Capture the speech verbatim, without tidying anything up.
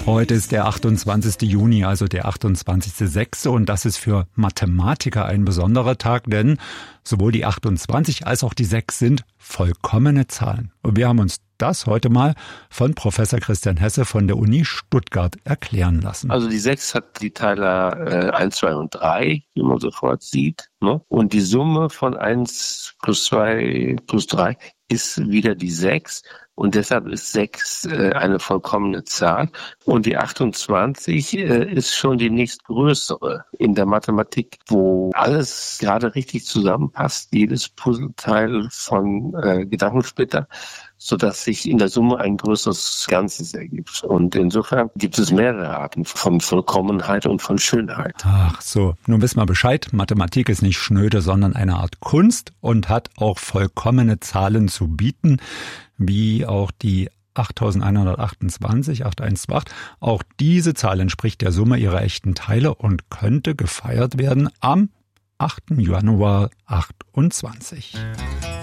Heute ist der achtundzwanzigste Juni, also der achtundzwanzigste sechste und das ist für Mathematiker ein besonderer Tag, denn sowohl die achtundzwanzig als auch die sechs sind vollkommene Zahlen. Und wir haben uns das heute mal von Professor Christian Hesse von der Uni Stuttgart erklären lassen. Also die sechs hat die Teiler äh, eins, zwei und drei, wie man sofort sieht, ne? Und die Summe von eins plus zwei plus drei ist wieder die sechs. Und deshalb ist sechs äh, eine vollkommene Zahl. Und die achtundzwanzig äh, ist schon die nächstgrößere in der Mathematik, wo alles gerade richtig zusammenpasst, jedes Puzzleteil von äh, Gedankensplitter, sodass sich in der Summe ein größeres Ganzes ergibt. Und insofern gibt es mehrere Arten von Vollkommenheit und von Schönheit. Ach so, nun wissen wir Bescheid. Mathematik ist nicht schnöde, sondern eine Art Kunst und hat auch vollkommene Zahlen zu bieten, wie auch die achttausendeinhundertachtundzwanzig, achthundertachtundzwanzig. Auch diese Zahl entspricht der Summe ihrer echten Teile und könnte gefeiert werden am achten Januar achtundzwanzig.